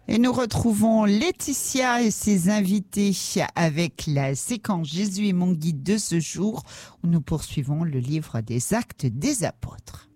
Et nous retrouvons Laetitia et ses invités avec la séquence Jésus est mon guide de ce jour, où nous poursuivons le livre des Actes des Apôtres.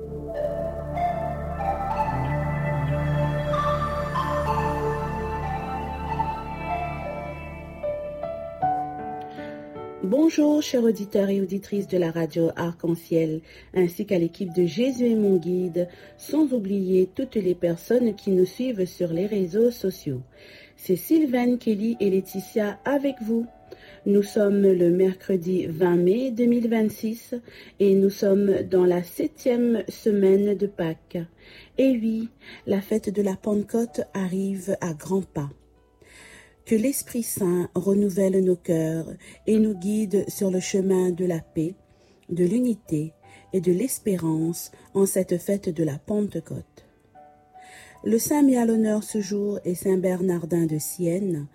Bonjour, chers auditeurs et auditrices de la radio Arc-en-Ciel, ainsi qu'à l'équipe de Jésus est mon guide, sans oublier toutes les personnes qui nous suivent sur les réseaux sociaux. C'est Sylvaine, Kelly et Laetitia avec vous. Nous sommes le mercredi 20 mai 2026 et nous sommes dans la 7e semaine de Pâques. Et oui, la fête de la Pentecôte arrive à grands pas. Que l'Esprit Saint renouvelle nos cœurs et nous guide sur le chemin de la paix, de l'unité et de l'espérance en cette fête de la Pentecôte. Le saint mis à l'honneur ce jour est Saint Bernardin de Sienne,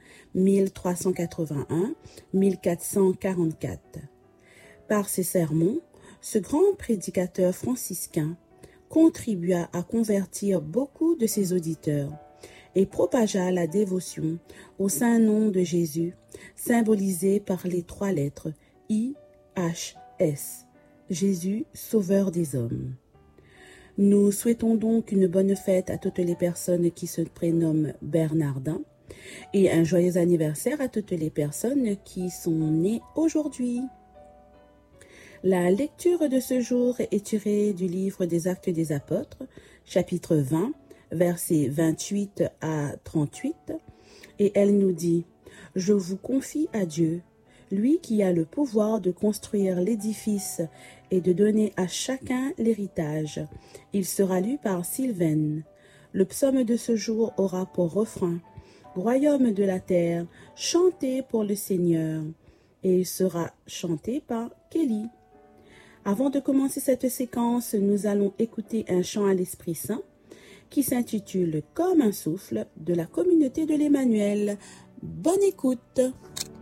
1381-1444. Par ses sermons, ce grand prédicateur franciscain contribua à convertir beaucoup de ses auditeurs et propagea la dévotion au saint nom de Jésus, symbolisé par les 3 lettres I-H-S, Jésus, sauveur des hommes. Nous souhaitons donc une bonne fête à toutes les personnes qui se prénomment Bernardin et un joyeux anniversaire à toutes les personnes qui sont nées aujourd'hui. La lecture de ce jour est tirée du livre des Actes des Apôtres, chapitre 20, versets 28 à 38, et elle nous dit « Je vous confie à Dieu, lui qui a le pouvoir de construire l'édifice et de donner à chacun l'héritage. Il sera lu par Sylvaine. Le psaume de ce jour aura pour refrain « Royaume de la terre, chantez pour le Seigneur » et il sera chanté par Kelly. Avant de commencer cette séquence, nous allons écouter un chant à l'Esprit Saint qui s'intitule « Comme un souffle » de la communauté de l'Emmanuel. Bonne écoute!